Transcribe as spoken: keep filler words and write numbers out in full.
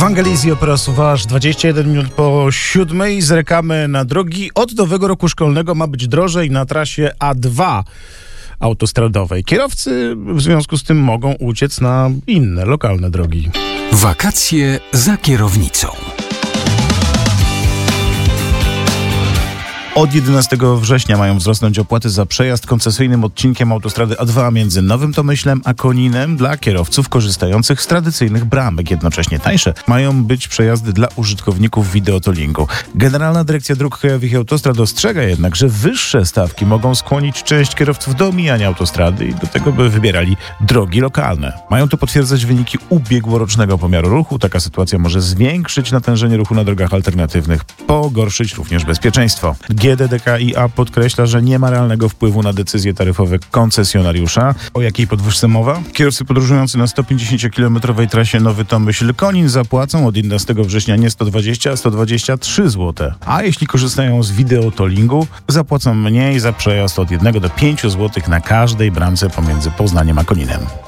Vangelis i Opera Sauvage, dwadzieścia jeden minut po siódmej. Zerkamy na drogi. Od nowego roku szkolnego ma być drożej na trasie A dwa autostradowej. Kierowcy w związku z tym mogą uciec na inne, lokalne drogi. Wakacje za kierownicą. Od jedenastego września mają wzrosnąć opłaty za przejazd koncesyjnym odcinkiem autostrady A dwa między Nowym Tomyślem a Koninem dla kierowców korzystających z tradycyjnych bramek. Jednocześnie tańsze mają być przejazdy dla użytkowników videotollingu. Generalna Dyrekcja Dróg Krajowych i Autostrad ostrzega jednak, że wyższe stawki mogą skłonić część kierowców do omijania autostrady i do tego, by wybierali drogi lokalne. Mają to potwierdzać wyniki ubiegłorocznego pomiaru ruchu. Taka sytuacja może zwiększyć natężenie ruchu na drogach alternatywnych, pogorszyć również bezpieczeństwo. G D D K i A podkreśla, że nie ma realnego wpływu na decyzje taryfowe koncesjonariusza. O jakiej podwyżce mowa? Kierowcy podróżujący na sto pięćdziesięciokilometrowej trasie Nowy Tomyśl-Konin zapłacą od jedenastego września nie sto dwadzieścia, a sto dwadzieścia trzy złote. A jeśli korzystają z videotollingu, zapłacą mniej za przejazd od jednego do pięciu złotych na każdej bramce pomiędzy Poznaniem a Koninem.